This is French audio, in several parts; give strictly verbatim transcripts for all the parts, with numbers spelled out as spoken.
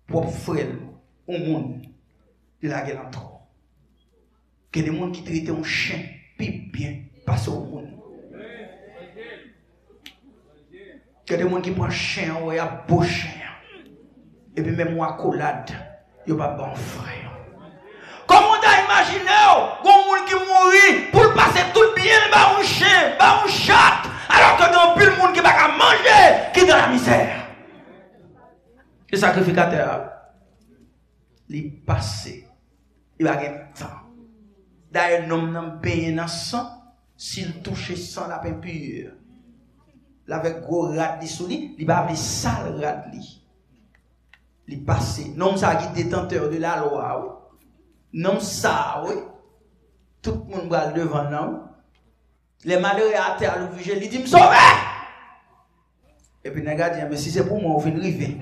propre frère au monde de la guerre en trop. Que des gens qui traitent un chien puis bien passer au monde. Que des gens qui prennent chien ou y a beau chien. Et puis même moi accolade, yo pas bon frère. Comment t'as imaginé gon monde qui mourit pour passer tout bien ba un chien, ba un chat alors que dans plus le monde qui pas manger qui dans la misère. Le sacrificateur il passé il va gagner temps. D'ailleurs l'homme n'a payé dans sang s'il touche sang la peine pure. Avec gros rat li sous li, il va avoir sale rat li. Il passé non ça qui détenteur de la loi oui. Non ça oui. Tout le monde va devant nous. Les malheureux à terre le vigile il dit me sauver. Et puis nèg dit mais si c'est pour moi on vient river.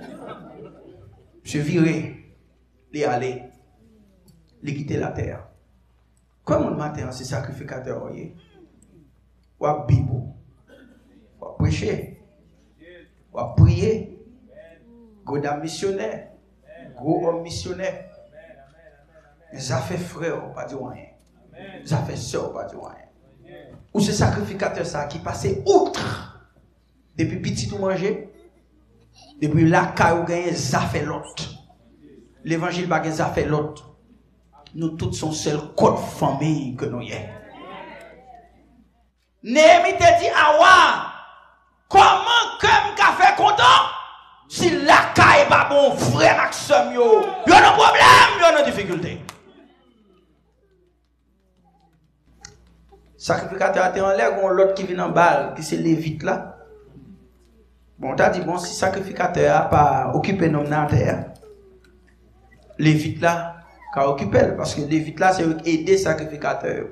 Je viré, les aller, les quitter la terre. Comme le matin, c'est sacrificateur, ou à Bible, ou à prêcher, ou à prier, gros dame missionnaire, gros homme missionnaire. Ça fait frère, pas dire rien. Ça fait soeur, pas dire rien. Ou ce sacrificateur ça qui passait outre, depuis petit tout manger. Depuis là, quand vous gagnez, ça fait l'autre. L'évangile va gagner, ça fait l'autre. Nous tous sommes seuls code famille que nous y est. Néhémie te dit, Awa, comment comme qu'a fait content? Si la caille pas bon, frère Maxime, yo, yo a un problème, yo a une difficulté. Sacrificateur a été en l'air, l'autre qui vient en balle, qui c'est Lévite là. Bon, t'as dit, bon, si sacrificateur n'a pas occupé nos dans la terre, Lévite là, qu'a occupé, parce que Lévite là, c'est aider sacrificateur.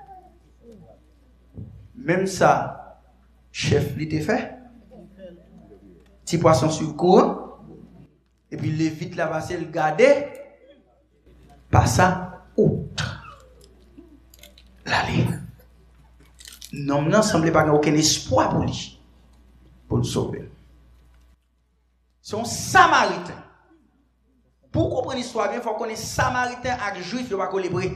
Même ça, chef, il était fait. Petit poisson sur le courant, et puis Lévite là, va se le garder, pas ça, outre. L'aller. Non, non, semblait pas qu'il n'y a aucun espoir pour lui, pour le sauver. Son Samaritain. Pour comprendre l'histoire bien, il faut qu'on ait Samaritain avec Juif, il ne va pas collaborer.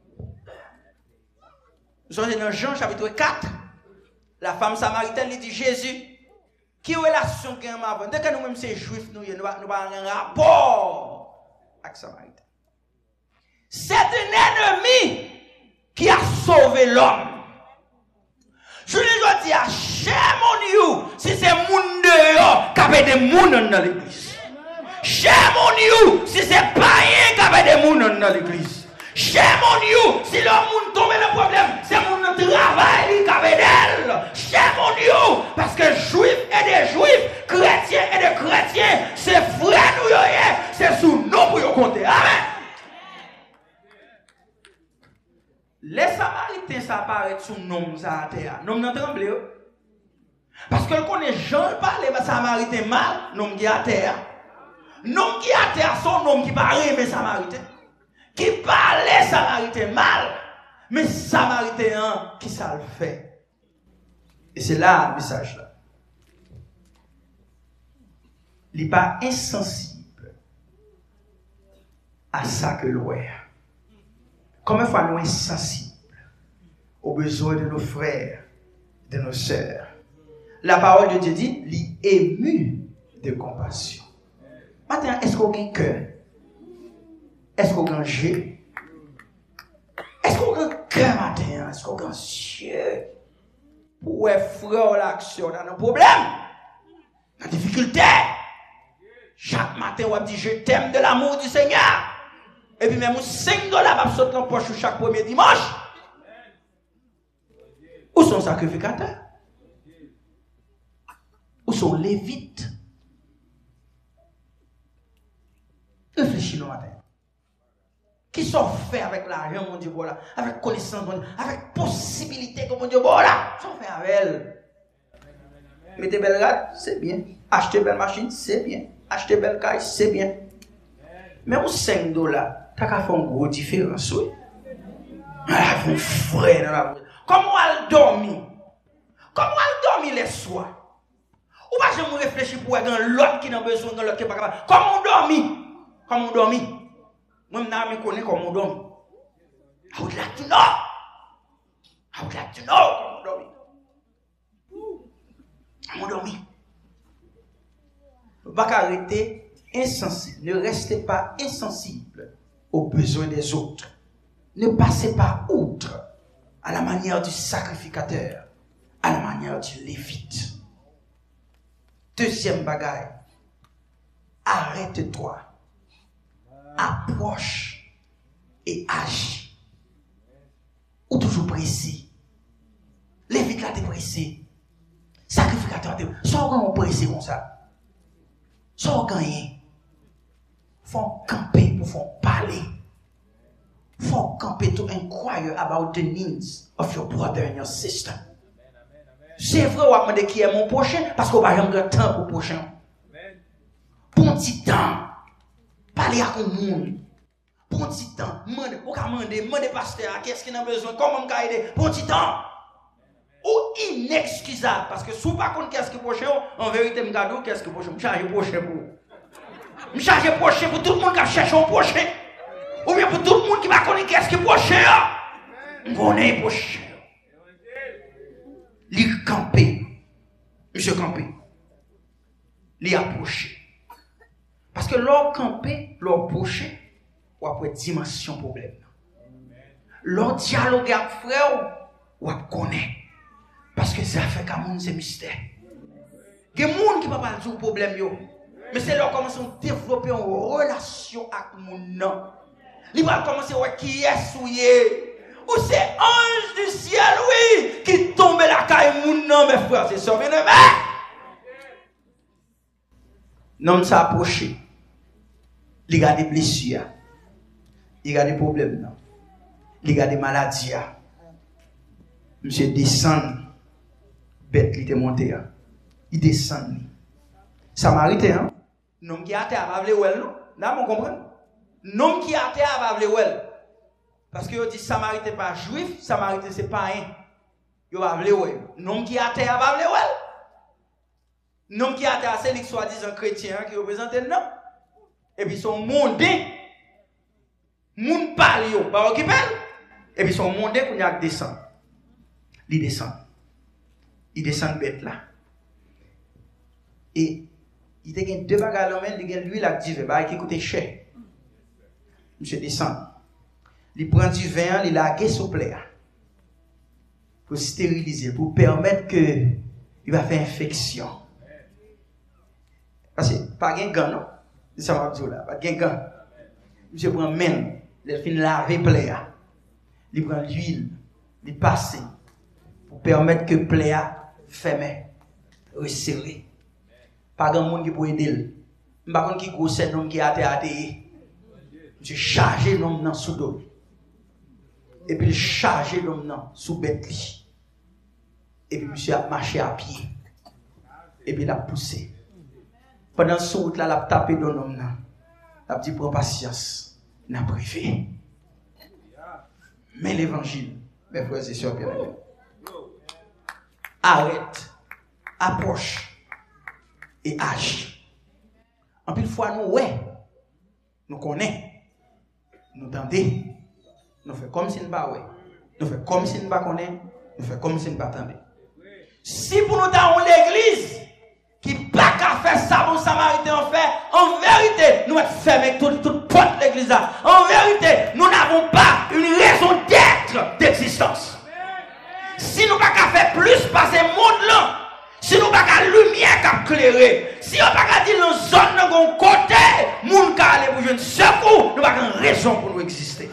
Nous sommes dans Jean chapitre quatre. La femme Samaritaine lui dit Jésus, qui relation qu'il y a avant? Dès que nous-mêmes sommes Juifs, nous n'avons pas un rapport avec Samaritain. C'est un ennemi qui a sauvé l'homme. Je lui dis à chez mon you, si c'est moun dehors, qui a des moun dans l'église. Chez mon you, si c'est païen qui a des moun dans l'église. Chez mon you, si le moun tombe le problème, c'est mon travail qui a d'elle. Chez mon you, parce que juifs et des juifs, chrétiens et des chrétiens, c'est frère nous, c'est sous nous pour compter. Amen. Les Samaritains s'apparaissent sous nom à terre. Nom n'a tremblé. Parce que quand les gens parlent les Samaritains mal, nom qui à terre. Nom qui à terre son nom qui parle mais Samaritains. Qui parle les Samaritains mal, mais Samaritains qui ça le fait. Et c'est là le message là. Il n'est pas insensible à ça que l'on est. Comment faut nous insensibles aux besoins de nos frères, de nos sœurs. La parole de Dieu dit, il est ému de compassion. Maintenant, est-ce qu'on a un cœur? Est-ce qu'on a un jeu? Est-ce qu'on a un cœur matin? Est-ce qu'on a un ciel? Pour frère l'action dans nos problèmes, dans la difficulté. Chaque matin, on dit, je t'aime de l'amour du Seigneur. Et puis même cinq dollars va sauter dans la poche chaque premier dimanche. Où sont les sacrificateurs? Où sont les lévites? Réfléchis le matin. Qui sont faits avec l'argent, mon Dieu, voilà, avec connaissance, mon Dieu, avec possibilité, mon Dieu, voilà, sont faits avec elle. Mettez belle rade, c'est bien. Acheter belle machine, c'est bien. Acheter belle caille, c'est bien. Mais aux cinq dollars, t'as qu'à faire une grosse différence, oui. Elle a frère dans la bouche. Comment elle dormit? Comment elle dormit les soirs? Ou pas je me réfléchis pour avoir l'autre qui n'a besoin de l'autre qui n'est pas capable. Comment on dormit? Comment on dormit? Moi, je me connais comment on dormit. I would like to know. I would like to know comment on dormit. Comment on dormit? Ne pas arrêter insensible. Ne restez pas insensible aux besoins des autres. Ne passez pas outre à la manière du sacrificateur, à la manière du lévite. Deuxième bagaille, arrête-toi, approche et agis. Ou toujours pressé. Lévite là t'es pressé. Sacrificateur t'es pressé. Soit on pressé comme ça. Soit on gagne. Faut camper pour faire parler. Faut camper to inquire about the needs of your brother and your sister. C'est vrai, on va demander qui est mon prochain, parce qu'on va jamais de temps pour le prochain. Pour un petit temps, parler à un monde. Pour un petit temps, on va demander, demander pasteur, qu'est-ce qu'il a besoin, comment me aider, pour un petit temps. Ou inexcusable, parce que si vous ne savez pas qu'est-ce que prochain, en vérité, je regarde qu'est-ce que prochain, je charge prochain pour. Je charge prochain pour tout le monde qui cherche un prochain. Ou bien pour tout le monde qui va connaître qu'est-ce que prochain. Je connais prochain. Li camper, monsieur camper, li approcher. Parce que l'or camper, l'or approcher, ou après dimension problème. L'or dialogue avec frère, ou après connaître. Parce que ça fait qu'à monde c'est mystère. Que monde qui va pas dire problème yo. Mais c'est leur commencer à développer une relation avec mon nom. Il va commencer à qui est souillé. Ou c'est ange du ciel, oui, qui tombe la caille mon nom, mes frères, c'est ça, bien aimé. Non, ça approché. Il y a des blessures. Il y a des problèmes. Il y a des maladies. Monsieur descend. Bête, il était monté. Il descend. Samaritain, hein? Non qui a été à Bavle Well, non? Là, on comprend? Non qui a été à Bavle Well. Parce que vous dites Samaritain pas juif, Samaritain c'est pas un. Vous Bavle Well. Non qui a été à Bavle Well. Non qui a été à celui qui soi-disant chrétien qui représente non. Et puis son monde, moun parle yo, pas occupé. Et puis son monde qu'on y a descend. Il descend. Il descend bête là. Et il y a deux bagages là, il y a l'huile active, qui coûte cher. Monsieur descend. Il prend du vin, il lague sur plaie. Pour stériliser, pour permettre que il va faire infection. Parce que pas de gants, non? Ça m'a dit là, pas de gants. Monsieur prend main, il finit laver plaie. Il prend l'huile, il passe pour permettre que plaie ferme, resserré. Pas grand monde qui peut aider. Pas grand qui grosse nom qui a été je chargé l'homme dans sous dos. Et puis chargé l'homme dans sous bête. Et puis monsieur a marché à pied. Et puis il a poussé. Pendant ce route là, il a tapé dans l'homme là. Il a dit prends patience, il a privé. Mais l'évangile, mes frères et sœurs bien-aimés. Arrête, approche et agis. En plus, fois nous, ouais, nous connaissons, nous tendons, nous faisons comme si nous ne pas ouais, nous faisons comme si nous ne pas connaissons, nous faisons comme si nous ne pas attendons. Si pour nous avons l'église qui n'a pas qu'à faire ça pour Samaritain en fait, en vérité, nous sommes fermés toute toute porte de l'église. En vérité, nous n'avons pas une raison d'être d'existence. Si nous n'avons pas qu'à faire plus passer le monde là, si nous n'avons pas qu'à lumière qu'à éclairer, si nous n'avons pas qu'à dire dans zone de mon côté, nous n'avons aller pour jouer un secours, nous n'avons pas qu'une raison pour nous exister.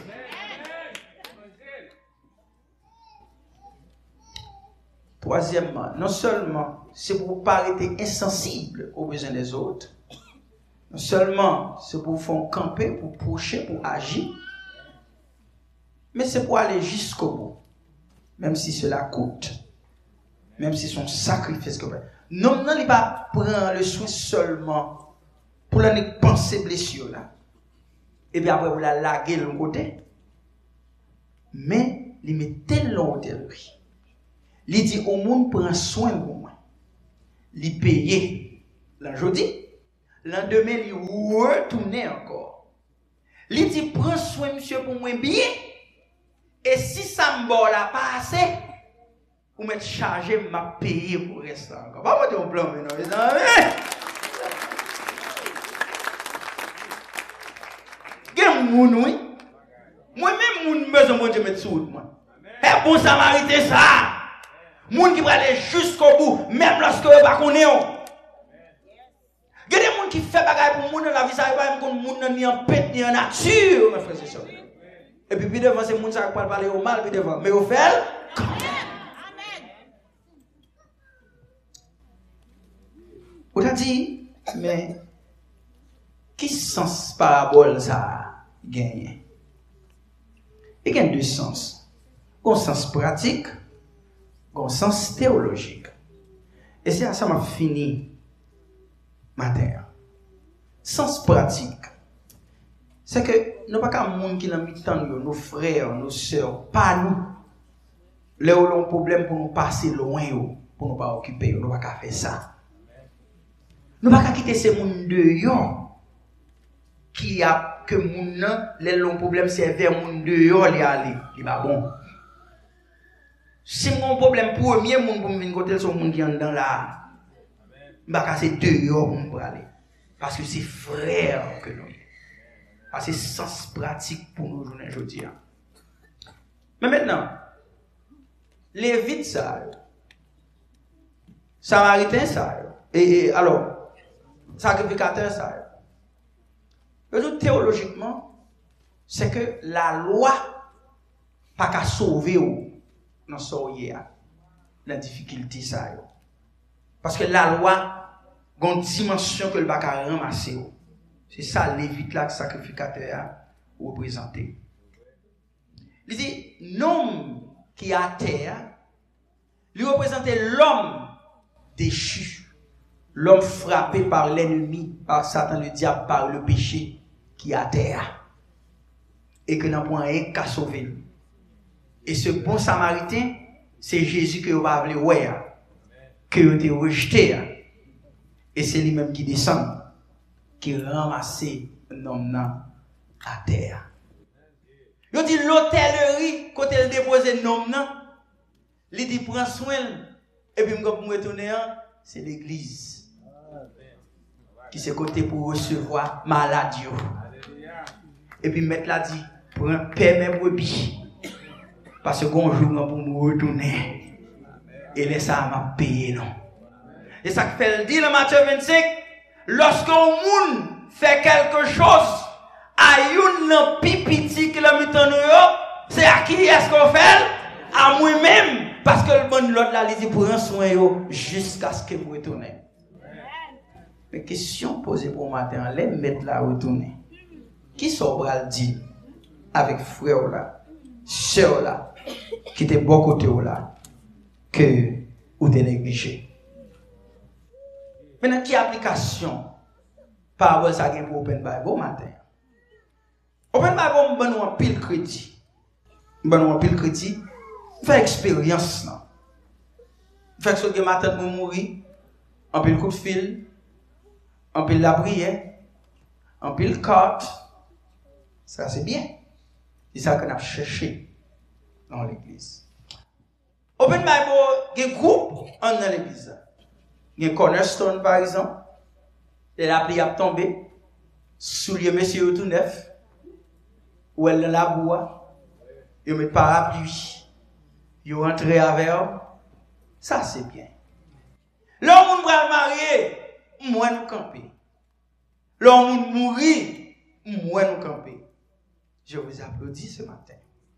Troisièmement, non seulement c'est pour ne pas arrêter insensible aux besoins des autres, non seulement c'est pour faire camper, pour pousser, pour agir, mais c'est pour aller jusqu'au bout. Même si cela coûte, même si son sacrifice. Non, non, il va prendre le soin seulement pour la penser blessure là. Et puis après, vous la laguer de l'autre côté. Mais, il met tellement au lui. Il dit au monde, prend soin de moi. Il paye L'an jeudi, lendemain, il retournait encore. Il dit, prends soin, monsieur, pour moi bien. Et si ça me bat là pas assez, vous m'êtes chargé, m'a payé pour rester encore. Pas votre plan, mais non, les amis. Gen moun, oui. Moi-même, moun besoin de Dieu mettre sous moi. Et bon Samaritain, ça. Moun qui va aller jusqu'au bout, même lorsque vous ne connaissez pas. Il y a des gens qui font des choses pour moun dans la vie, ça ne va pas moun ni en pète, ni en nature, mes frères et sœurs. Et puis, puis devant, c'est moun qui va parler au mal, puis devant. Mais au fait, quand même. Vous avez dit, mais, qui sens parabole ça gagne? Il y a deux sens. Un sens pratique, un sens théologique. Et c'est à ça que je fini matin. Sens pratique. C'est que nous ne sommes pas des gens qui ont mis tant nos frères, nos sœurs, pas nous. Là où l'on a un problème pour nous passer loin, pour nous pas occuper, nous ne pouvons pas faire ça. Nous ne pouvons pas quitter ces gens dehors qui a que moun nan les longs problèmes c'est vers moun dehors li aller li pas bon. Si mon problème premier moun pour venir côté son moun qui en dedans là. M'pa casser dehors pour aller parce que c'est frère que nous. Parce que c'est sens pratique pour nous journée aujourd'hui. Mais maintenant Lévite ça Samaritain ça et, et alors sacrificateur ça. Mais théologiquement, c'est que la loi pas qu'à sauver ou dans soyez la difficulté ça. Parce que la loi a une dimension que le pas qu'à ramasser. C'est ça Lévite là sacrificateur a représenté. Il dit l'homme qui est à terre, lui représentait l'homme déchu, l'homme frappé par l'ennemi, par Satan, le diable, par le péché. Qui est à terre et que n'a point rien qu'à sauver. Et ce bon Samaritain, c'est Jésus que vous va appeler ouais, que vous avez rejeté. Et c'est lui-même qui descend, qui ramasse l'homme à terre. Il dit l'hôtellerie, quand elle dépose l'homme, il dit prends soin, et puis quand vous retournez, c'est l'église qui s'est côté pour recevoir maladie. Et puis mettre là dit prends permet brebis parce que un jour pour nous retourner et laisse ça m'a payer non. Et ça fait le dit dans Matthieu vingt-cinq lorsqu'un monde fait quelque chose à une pipiti qui l'a mis en nous c'est à qui est-ce qu'on fait à moi-même parce que le bon l'autre là il dit prends soin jusqu'à ce que vous retournez. Mais question posée pour matin les mettre là retourner. Qui saura le dire avec frère là, sœur là, qui était bon côté là, que ou t'es négligé. Maintenant, qui application parole ça gagne pour Open Bible matin? Open Bible bon un pile crédit. Bon un pile crédit, fait expérience là. Fait que ce que matin pour mourir, un pile coup de fil, un pile la prière, un pile carte. Ça, c'est bien. C'est ça qu'on a cherché dans l'église. Open Bible, il y a un groupe dans l'église. Il y a un cornerstone, par exemple. Et la pluie a tombé. Soulier monsieur tout neuf. Ou elle dans la bois. Il met parapluie. Il rentre avec. Ça, c'est bien. L'homme va marier, moi nous camper. L'homme mourir, moi nous camper. Je vous applaudis ce matin.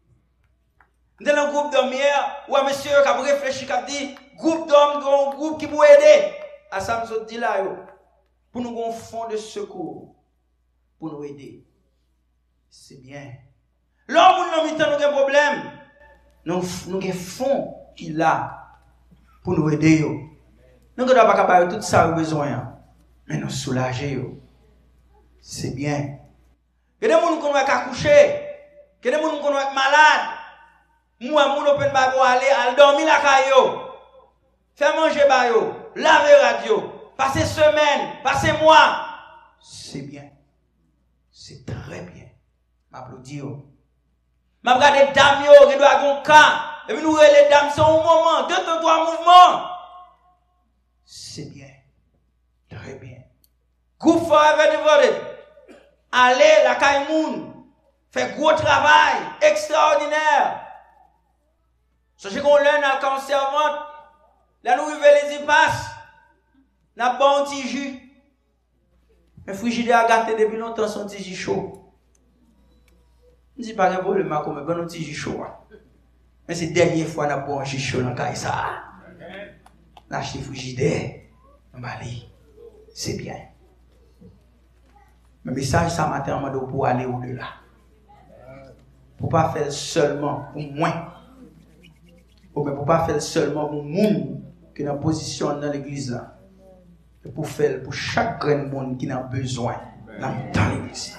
Dans le groupe d'hommes hier, où un monsieur qui a réfléchi, qui a dit, groupe d'hommes, un groupe qui peut aider. À ça, nous dit là, pour nous avoir un fonds de secours, pour nous aider. C'est bien. L'homme, nous avons un problème. Nous avons un fonds qu'il a pour nous aider. Nous ne devons pas faire tout ça au besoin, mais nous soulager. C'est bien. Il y a des gens qui ont accouché, il y a des gens qui ont malade. Moi, mon Open Bible aller, aller dormir la caillou, faire manger bayo, laver radio, passez semaine, passez mois. C'est bien. C'est très bien. M'applaudis. M'a regardé dames yo, qui doit avoir un cas. Et puis nous les dames sont au moment, deux, deux, trois mouvements. C'est bien. Très bien. Groupe Forever Devoted. Allez, la Kaimoun. Fait gros travail. Extraordinaire. Sachez qu'on l'a dans le camp servante. Là, nous vivons les y passe. N'a pas un petit jus. Le frigidaire a gâté depuis longtemps son petit jus chaud. Je ne dis pas que problème, mais comme un petit jus chaud. Mais c'est la dernière fois qu'on a pas un jus chaud dans le cas. L'acheter le frigidaire. C'est bien. Mais le message, ça m'a demandé pour aller au-delà. Pour ne pas faire seulement pour moi. Ou bien pour ne pas faire seulement pour monde qui est en position dans l'église là. Et pour faire pour chaque grand monde qui a besoin dans l'église.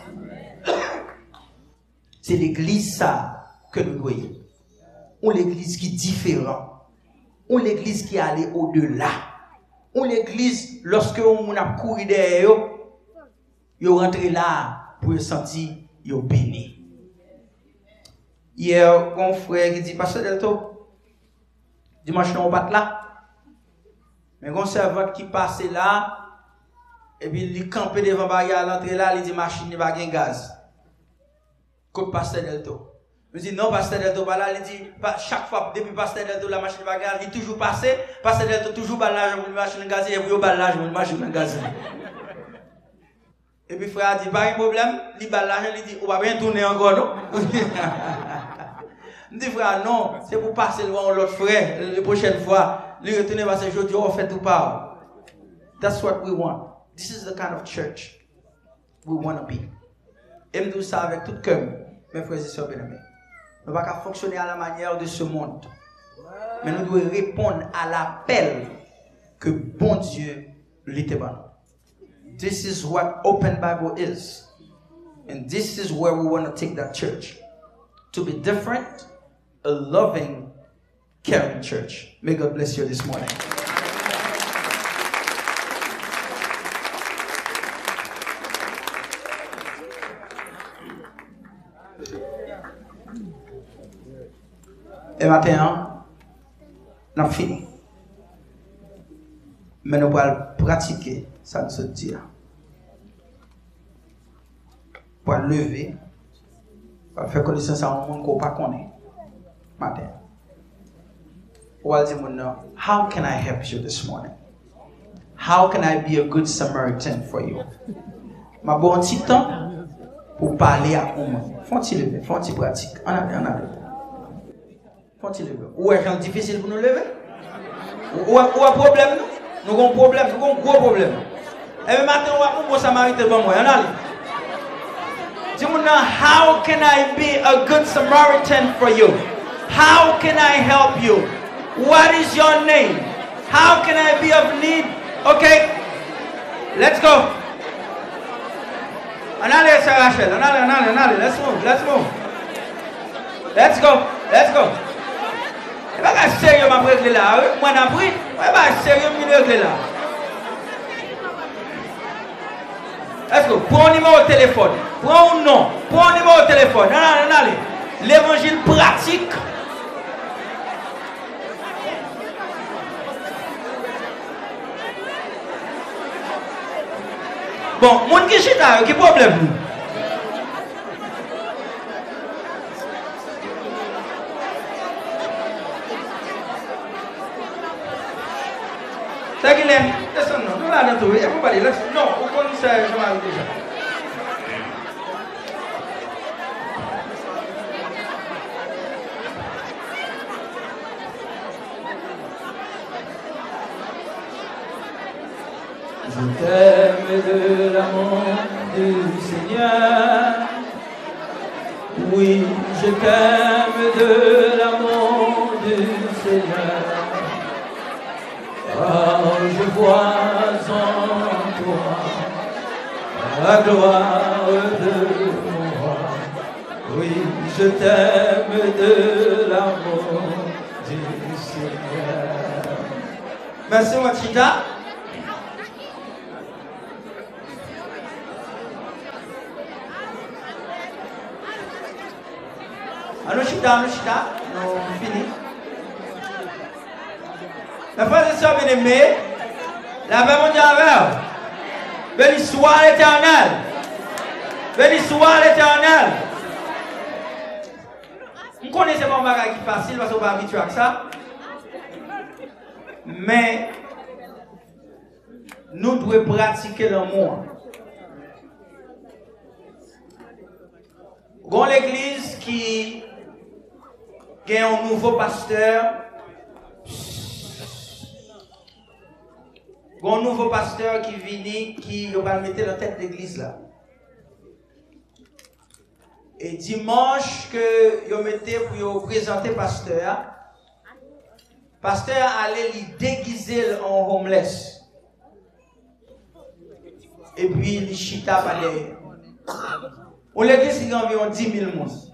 C'est l'église ça que nous voyons. Ou l'église qui est différente. Ou l'église qui est allée au-delà. Ou l'église, lorsque on a couru derrière eux, ils sont rentrés là pour se sentir bénis. Hier, mon frère qui dit, Pasteur Delto, dimanche, on va là. Mais un servant qui passe là, et puis il campe devant bagarre à l'entrée là, il dit, machine n'est pas de gaz. Comme Pasteur Delto. Je dis non, Pasteur Delto, pas là, il dit, chaque fois, depuis Pasteur Delto, la machine va gaz, il est toujours passé, Pasteur Delto, toujours balage pour une machine gaz, et puis au balage pour une machine gaz. Et puis frère a dit, pas de problème, il balage, il dit, on va bien tourner encore, non? Je dis, frère, non, c'est pour passer devant l'autre frère, la prochaine fois, lui retourner parce que je dis, on fait tout pas. That's what we want. This is the kind of church we want to be. Et nous disons ça avec tout cœur, mes frères et sœurs bien-aimés. Nous ne pouvons pas fonctionner à la manière de ce monde. Mais nous devons répondre à l'appel que bon Dieu l'était bon. This is what Open Bible is. And this is where we want to take that church. To be different, a loving, caring church. May God bless you this morning. Et maintenant, nous avons fini. Mais nous allons pratiquer, ça nous se dit. Pour lever, pour faire connaissance à un monde qu'on ne connaît pas. Matin. Ou aller dire, how can I help you this morning? How can I be a good Samaritan for you? Ma bon petit temps pour parler à un monde. Faut-il lever, faut-il pratiquer. On a, on a. Faut-il lever. Ou est-ce difficile pour nous lever? Ou un problème nous? Nous avons un problème, nous avons un gros problème. Et le matin, on va un bon Samaritain pour moi. Dis-moi, how can I be a good Samaritan for you? How can I help you? What is your name? How can I be of need? Okay, let's go. Allez, Sarah Rachel. Allez, allez, allez. Let's move, let's move. Let's go, let's go. Je ne vais pas sérieux ma règle là. Moi, je ne vais pas sérieux ma règle là. Est-ce que prends un numéro de téléphone, prends un nom, prends un numéro de téléphone. Non, non, non, allez. L'évangile pratique. Bon, mon qui est là, quel problème? C'est qu'il est. Laisse-nous, nous l'avons trouvé. Il ne faut pas dire. Non, au conseil, je m'arrête déjà. Je t'aime de l'amour du Seigneur. Oui, je t'aime de l'amour du Seigneur. Oh, je vois en toi la gloire de mon roi. Oui, je t'aime de l'amour du Seigneur. Merci, Wachita. Allons chita, allons chita. Non, fini. Mes frères et sœurs bien-aimés, la paix mondiale avec vous. Béni soit l'Éternel. Béni soit l'Éternel. Vous connaissez mon bagage qui est facile parce qu'on va habituer à ça. Mais nous devons pratiquer l'amour. Dans l'église qui a un nouveau pasteur, un nouveau pasteur qui vient, qui va le mettre dans la tête de l'église là. Et dimanche que vous mettez pour vous présenter pasteur, pasteur allait lui déguiser en homeless. Et puis il chita par derrière. On l'église il y a environ dix mille monstres.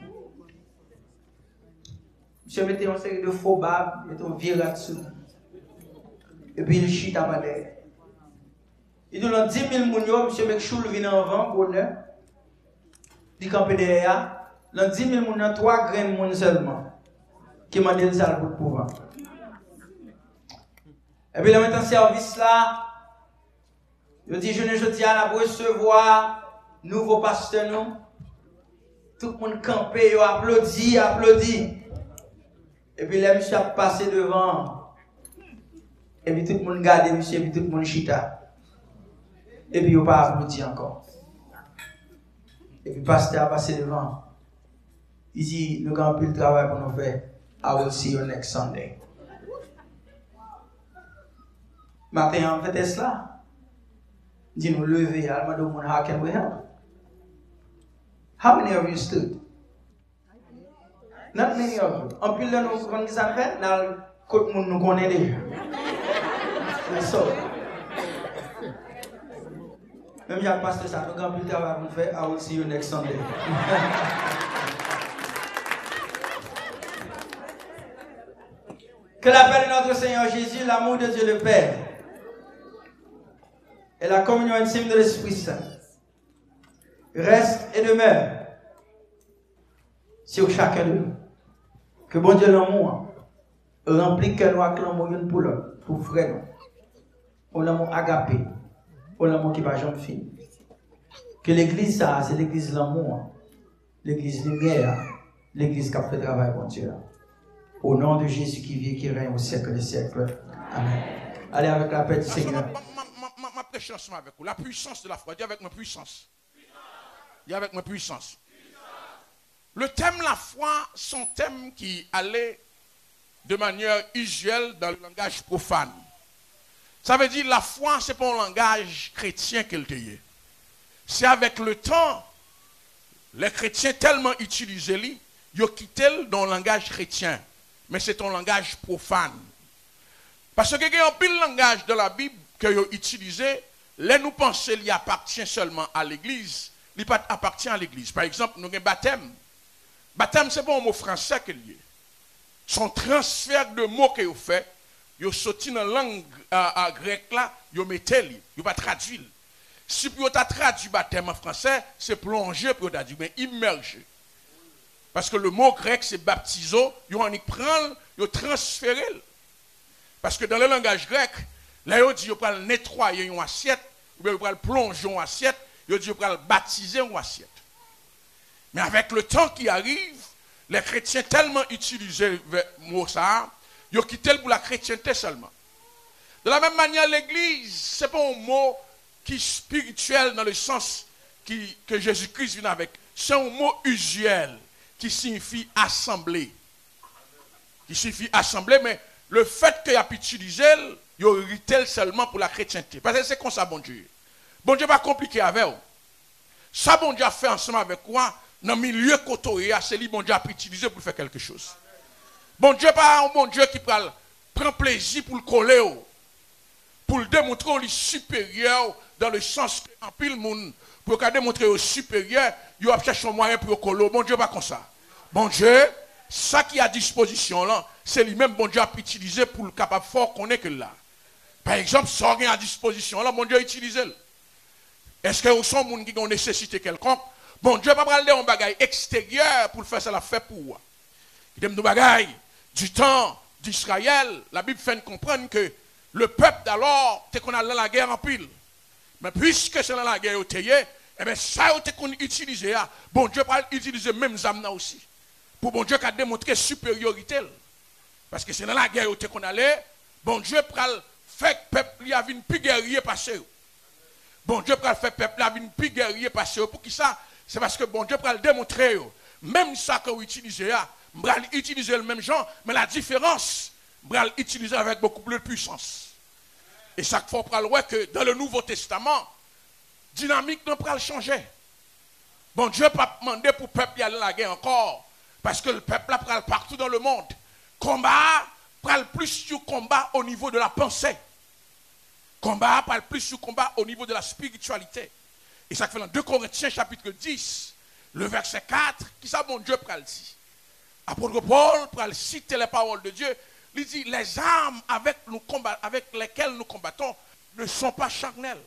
Monsieur mettait une série de faux barbes, mettait un virage dessus. Et puis il chita par derrière. Il dit dans dix mille mounions, monsieur Mekchoul vient en vent, bonheur. Il campé derrière. Dans dix mille mounions, trois graines de monde seulement. Qui m'a dit le salle pour le pouvoir. Et puis, là, maintenant, service là, je dis, je ne dis à la recevoir nouveau pasteur, nous. Tout le monde campé, il applaudit, applaudit. Et puis, là, monsieur a passé devant. Et puis, tout le monde garde, monsieur, et puis tout le monde chita. Et puis, il n'a pas applaudi encore. Et puis, le pasteur a passé devant. Il dit, nous avons plus de travail pour nous faire. I will see you next Sunday. Matin, on fait cela. Dit nous lever, I'll do one, how can we help? How many of you stood? Not many of you. En plus, là, nous avons dit ça fait, dans le côté monde nous connaît déjà. So, même j'ai passé ça, nous avons plus de travail pour faire, I will see you next Sunday. Que la paix de notre Seigneur Jésus, l'amour de Dieu le Père et la communion intime de l'Esprit Saint reste et demeure sur chacun de nous. Que bon Dieu l'amour remplit que nous avec l'amour pour l'autre, pour frère nous. Pour l'amour agapé, pour l'amour qui va jamais finir. Que l'église, ça, c'est l'église l'amour, l'église lumière, l'église qui a fait travail pour Dieu. Au nom de Jésus qui vit et qui règne au siècle des siècles. Amen. Allez avec la paix du Seigneur. Ma prêche ensemble avec vous. La puissance de la foi. Dis avec ma puissance. Dis avec ma puissance. Le thème la foi, c'est un thème qui allait de manière usuelle dans le langage profane. Ça veut dire la foi, ce n'est pas un langage chrétien qu'elle est. C'est avec le temps, les chrétiens tellement utilisé lui, ils ont quitté dans le langage chrétien. Mais c'est un langage profane. Parce que il y a un pile langage de la Bible que vous utilisez, là nous pensons qu'il appartient seulement à l'église, il pas appartient à l'église. Par exemple, nous avons baptême. Baptême, c'est pas un mot français que lié. Son transfert de mots que vous faites, vous sorti dans la langue euh, grecque là, vous mettez li, vous pas traduire. Si vous avez traduit baptême en français, c'est plonger pour traduire, mais immerger. Parce que le mot grec, c'est baptizo, vous en prend, vous transférez. Parce que dans le langage grec, là, vous dit, vous pouvez nettoyer une assiette, vous pouvez plonger une assiette, vous dit, vous pouvez baptiser une assiette. Mais avec le temps qui arrive, les chrétiens tellement utilisé le mot ça, ils ont quitté pour la chrétienté seulement. De la même manière, l'église, ce n'est pas un mot qui est spirituel dans le sens qui, que Jésus-Christ vient avec. C'est un mot usuel qui signifie assembler. Qui signifie assembler, mais le fait qu'il a utilisé, il a utilisé seulement pour la chrétienté. Parce que c'est comme ça, bon Dieu. Bon Dieu pas compliqué avec vous. Ça, bon Dieu a fait ensemble avec quoi? Dans le milieu côté, c'est lui, bon Dieu a utilisé pour faire quelque chose. Bon Dieu pas un bon Dieu qui prend, prend plaisir pour le coller, pour le démontrer au supérieur, dans le sens qu'en pile monde, pour démontrer au supérieur, il a cherché un moyen pour le coller. Bon Dieu pas comme ça. Bon Dieu, ça qui est à disposition là, c'est lui-même bon Dieu a utilisé pour le capable fort qu'on est que là. Par exemple, ça qui est à disposition là, bon Dieu a utilisé. Est-ce que vous sont monde qui ont nécessité quelconque? Bon Dieu pas prendre un bagage extérieur pour faire ça la fait pour vous. Il dit, nous bagaille, du temps d'Israël, la Bible fait comprendre que le peuple d'alors, c'est qu'on a la guerre en pile. Mais puisque c'est dans la guerre, eh bien, ça, c'est qu'on utilise. Bon Dieu va utiliser même zamna aussi. Pour bon Dieu qui a démontré supériorité. Parce que c'est dans la guerre qu'on allait, bon Dieu va faire que le peuple a une plus guerrier passer. Bon Dieu va faire que le peuple a une plus guerrier passer. Pour qui ça? C'est parce que bon Dieu va le démontrer. Même ça qu'on utilise, on va utiliser le même genre, mais la différence, on va l'utiliser avec beaucoup plus de puissance. Et ça qu'il faut voir que dans le Nouveau Testament, dynamique ne peut pas changer. Bon Dieu n'a pas demandé pour le peuple aller à la guerre encore. Parce que le peuple a pris partout dans le monde. Combat, parle plus sur combat au niveau de la pensée. Combat, parle plus sur combat au niveau de la spiritualité. Et ça fait dans deux Corinthiens chapitre dix, le verset quatre, qui ça bon Dieu pral dit. Apôtre Paul pral citer les paroles de Dieu. Il dit, les armes avec, nous combat, avec lesquelles nous combattons ne sont pas charnelles.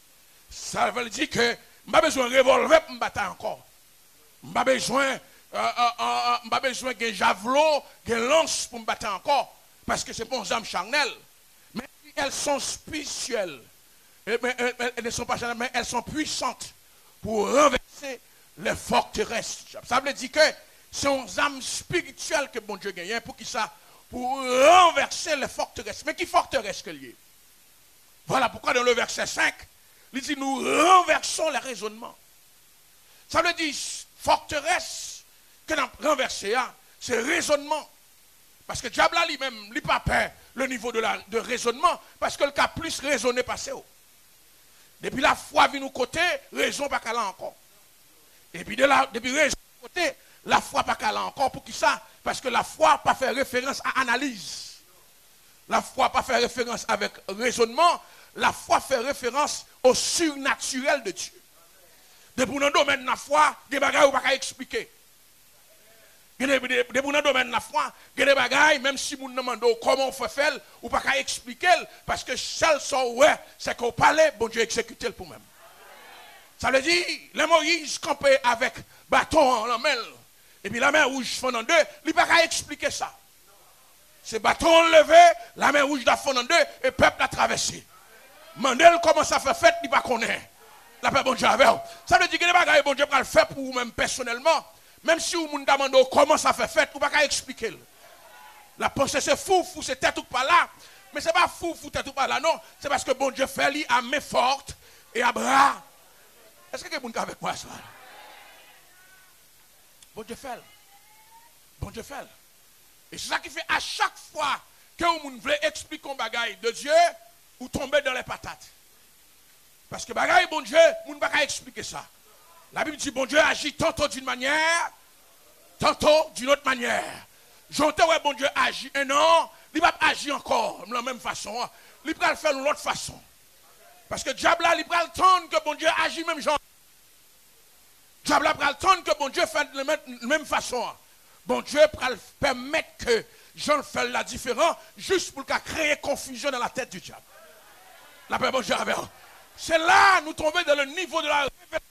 Ça veut dire que je n'ai pas besoin de revolver pour me battre encore. Je n'ai pas besoin Euh, euh, euh, pas besoin d'un javelot, d'un lance pour me battre encore, parce que c'est bon âmes charnelles. Mais elles sont spirituelles. Mais, elles, elles ne sont pas charnelles, mais elles sont puissantes pour renverser les forteresses. Ça veut dire que c'est une âme spirituelle que bon Dieu gagne. Pour qui ça? Pour renverser les forteresses. Mais qui forteresse que lié? Voilà pourquoi dans le verset cinq, il dit nous renversons les raisonnements. Ça veut dire forteresse. Que nous avons renversé, c'est raisonnement. Parce que le diable lui-même, il n'a pas peur le niveau de, la, de raisonnement, parce que le cas plus raisonné passé. Depuis la foi vient nous côté, raison pas qu'elle encore. Et puis de la, depuis raison côté, la foi pas qu'elle encore. Pour qui ça? Parce que la foi pas fait référence à analyse. La foi pas fait référence avec raisonnement. La foi fait référence au surnaturel de Dieu. Depuis dans le domaine de la foi, des bagages ou pas expliquer. Dans le domaine de la foi, il y a des bagailles, même si vous nous demandez comment on fait faire, ou pas qu'à expliquer, parce que seul son ouais, c'est qu'on parle, bon Dieu exécute pour même. Ça veut dire, les Moïse campé avec bâton en la main, et puis la main rouge fond en deux, il n'y a pas qu'à expliquer ça. C'est bâton levé, la main rouge fond en deux, et le peuple a traversé. Mandel comment ça fait fait, il n'y a pas qu'on est. La paix, bon Dieu, avec. Ça veut dire que les bagailles, bon Dieu, va le faire pour vous-même personnellement. Même si vous me demandez comment ça fait fait, vous ne pouvez pas expliquer. La pensée c'est fou, fou, c'est tête ou pas là. Mais ce n'est pas fou, fou, tête ou pas là, non. C'est parce que bon Dieu fait lui à main forte et à bras. Est-ce que vous êtes avec moi ça? Bon Dieu fait. Bon Dieu fait. Et c'est ça qui fait à chaque fois que vous voulez expliquer un bagaille de Dieu, vous tombez dans les patates. Parce que bagaille, bon Dieu, vous ne pouvez pas expliquer ça. La Bible dit, bon Dieu agit tantôt d'une manière, tantôt d'une autre manière. J'entends, ouais, bon Dieu agit un an, il va agir encore de la même façon. Il va le faire de l'autre façon. Parce que diable là, il va le temps que bon Dieu agit même genre. Diable là, il va le temps que bon Dieu fait de la même façon. Bon Dieu va permettre que Jean fait la différence juste pour créer confusion dans la tête du diable. La paix, bon Dieu, c'est là nous tombons dans le niveau de la révélation.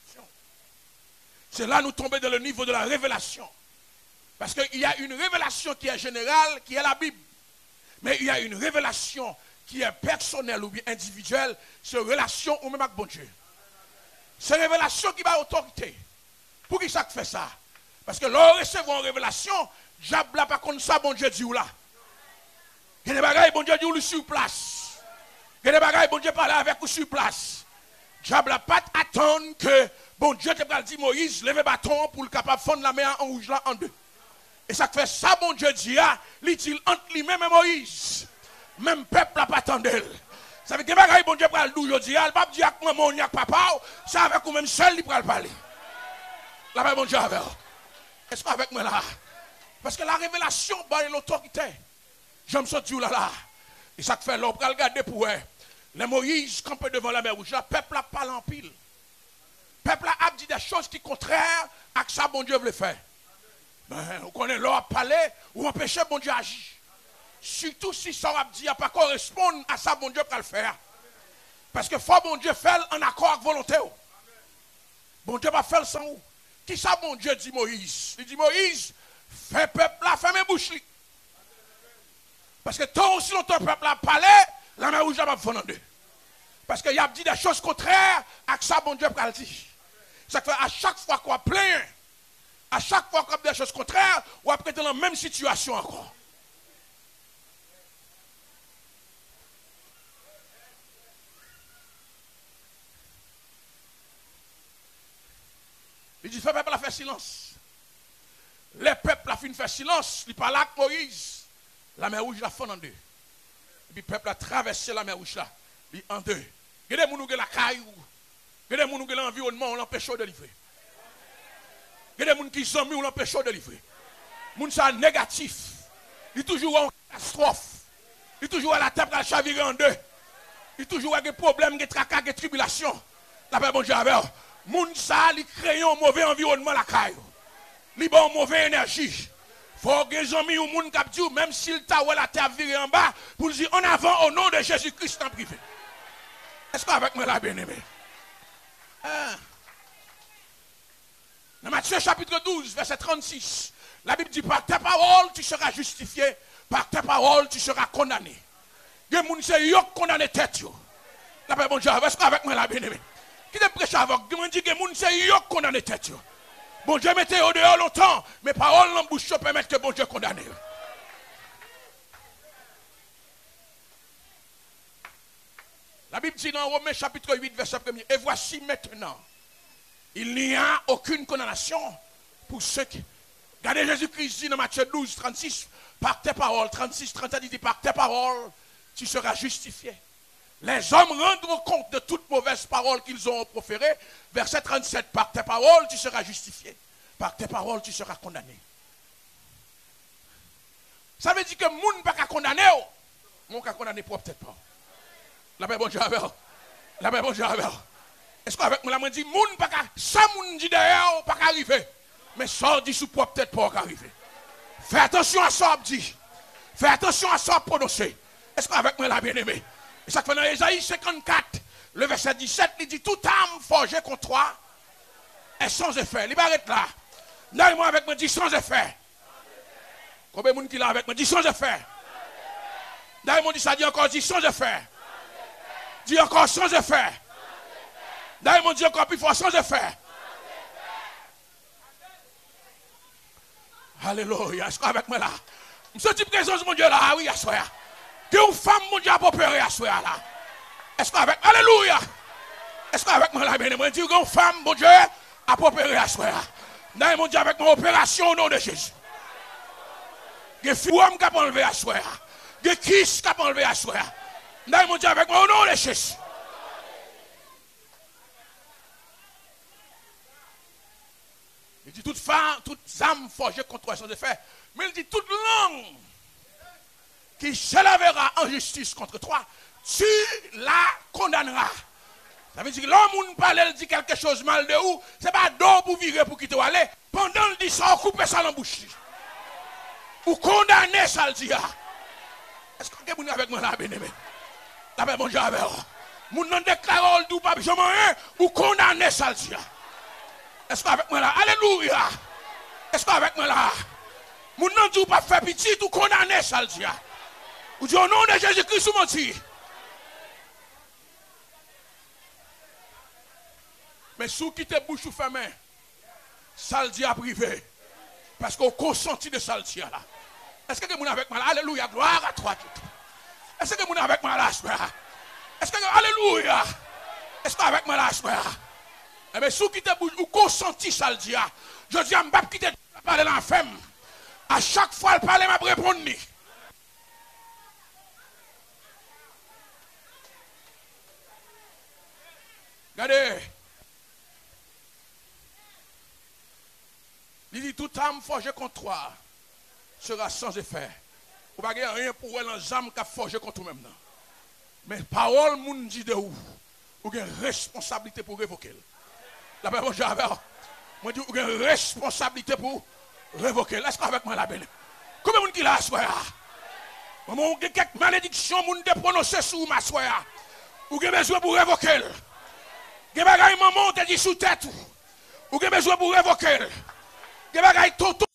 C'est là nous tomber dans le niveau de la révélation. Parce qu'il y a une révélation qui est générale, qui est la Bible. Mais il y a une révélation qui est personnelle ou bien individuelle, c'est une relation ou même avec bon Dieu. C'est une révélation qui va autorité. Pour qui ça fait ça? Parce que lorsque recevons une révélation, diable n'a pas contre ça, bon Dieu dit ou là. Il y a des bagailles, bon Dieu dit ou lui sur place. Il y a des bagailles, bon Dieu parle avec ou sur place. Diable n'a pas attendre que bon Dieu te dit Moïse, levez bâton pour le capable de fondre la mer en rouge là en deux. Et ça fait ça, bon Dieu dit, il dit entre lui-même et Moïse. Même peuple n'a pas attendu. Ça veut dire que bon Dieu pral dou jodi, il va pas dire que maman n'y a papa, ça avec ou même seul il pral parler. La paix bon Dieu avec. Est-ce qu'avec moi là? Parce que la révélation bah l'autorité. J'aime ça Dieu là là. Et ça fait l'on pral regarder pour eux. Les Moïse campé devant la mer rouge, le peuple a parlé en pile. Le peuple a dit des choses qui sont contraires à ce que ça bon Dieu veut faire. Ben, on connaît l'or parler ou empêcher bon Dieu agir. Surtout si ça va dire pas correspondre à ça bon Dieu peut le faire. Parce que faut bon Dieu faire en accord avec volonté. Bon Dieu va faire sans où. Qui ça bon Dieu dit Moïse? Il dit Moïse, Fait peuple là, fermez bouche. Parce que tant aussi longtemps le peuple a parlé, la mer rouge va fondre en deux. Parce qu'il a dit des choses contraires à ça, bon Dieu, pour le dire. Ça fait à chaque fois qu'on plaint, à chaque fois qu'on a des choses contraires, on va prêter dans la même situation encore. Il dit, le peuple a fait silence. Les peuples a fait faire silence. Il parle avec Moïse. La mer rouge la fond en deux. Et puis le peuple a traversé la mer rouge là. Il en deux. Il y a des gens qui ont la caillou. Il y a des gens qui ont l'environnement, on l'empêche de livrer. Il y a des gens qui sont mis, on l'empêche de livrer. Les gens sont négatifs. Ils sont toujours en catastrophe. Ils sont toujours à la table à chavirer en deux. Ils sont toujours avec des problèmes, des tracas, des tribulations. La paix, bon Dieu, avec eux. Moun sa li créent un mauvais environnement la caille. Li bon mauvais énergie. Faut que les amis ou moun k'ap di même s'il t'a ou la terre viré en bas pour dire en avant au nom de Jésus-Christ en privé. Est-ce qu'avec moi la bien-aimé? Hein? Dans Matthieu chapitre douze verset trente-six, la Bible dit par tes paroles tu seras justifié, par tes paroles tu seras condamné. Gen moun se yo condamné tête yo. La paix bon Dieu, est-ce qu'avec moi la bien-aimé? Qui te prêche avec vous? Dit que moun c'est yo condamné tête. Bon Dieu mettez au dehors longtemps, mais paroles en bouche permettent que bon Dieu condamne. La Bible dit dans Romains chapitre huit verset premier, et voici maintenant, il n'y a aucune condamnation pour ceux qui... Regardez Jésus-Christ dit dans Matthieu douze, trente-six, par tes paroles, trente-six, trente-sept, il dit par tes paroles, tu seras justifié. Les hommes rendront compte de toutes mauvaises paroles qu'ils ont proférées. Verset trente-sept, par tes paroles, tu seras justifié. Par tes paroles, tu seras condamné. Ça veut dire que moun ne peut pas condamner. Moun peut condamner pour peut-être pas. La paix bon Dieu avec. La paix bon Dieu avec. Est-ce qu'avec moi, la dit, moun pas ça moun dit derrière, pas arriver. Mais ça dit sous propre peut-être pas arriver. Fais attention à ça, dit. Fais attention à ça, prononcer. Est-ce qu'avec moi, la bien-aimée? Et ça fait dans Ésaïe cinquante-quatre, le verset dix-sept, il dit, toute âme forgée contre toi est sans effet. Il va arrêter là. Là, moi avec moi, dit sans effet. Combien de monde qui l'a avec moi, dit sans effet. Là, il dit ça, dit encore, dit sans effet. Dit encore sans effet. Là, il dit encore plus fort, sans effet. Alléluia. Est-ce qu'avec moi là? Je suis présence, mon Dieu, là, oui, à soi. Que une femme, mon Dieu, a opéré à soi là. Est-ce qu'avec, alléluia. Est-ce qu'avec moi là, bien aimé, je dis une femme, mon Dieu, a opéré à soi. Là, mon Dieu, avec mon opération au nom de Jésus. Que fouam qui a enlevé à soi. Que kiss qui a enlevé à soi. Là, mon Dieu, avec moi au nom de Jésus. Il dit toute femme, toute âme forgée contre toi sans effet. Mais il dit toute langue qui s'élèvera en justice contre toi, tu la condamneras. Ça veut dire que l'homme qui parle, il dit quelque chose mal de où, ce n'est pas d'eau pour virer pour quitter aller. Pendant le dit ça, on coupe ça dans la bouche. Ou condamner ça le dit. Est-ce que vous êtes avec moi là, bien-aimé? La paix, mon Dieu, avec vous. Vous n'en déclarez pas, pas besoin ou condamner ça le dit. Est-ce qu'avec moi là? Alléluia. Est-ce qu'avec moi là? Vous n'en dites pas faire petit ou condamner ça le dit. Ou dit au nom de Jésus-Christ, ou menti. Mais si vous quittez bouche ou fermé, ça le dit à privé. Parce qu'on consentit de ça le dit là. Est-ce que vous êtes avec moi là? Alléluia, gloire à toi. Est-ce que vous êtes avec moi là? Est-ce que, alléluia. Est-ce que avec moi là? Eh bien, si vous quittez bouche ou consentit ça le dit, je dis à ne pas quitter parler dans la femme. À chaque fois, elle parle, m'a répondre. Regardez. Il dit toute âme forgée contre toi sera sans effet. Vous n'avez rien pour elle dans âme qui a forgé contre vous-même. Mais parole, moun dit de où? Vous avez une responsabilité pour révoquer. La paix, bonjour, moi, je dis, vous avez une responsabilité pour révoquer. Est-ce qu'avec moi la belle? Combien de monde qui l'a assoya? Vous avez quelques malédictions de prononcer sous ma soya. Vous avez besoin pour révoquer. Vous avez besoin de monter sous tête. Vous avez besoin pour révoquer. Vous avez besoin de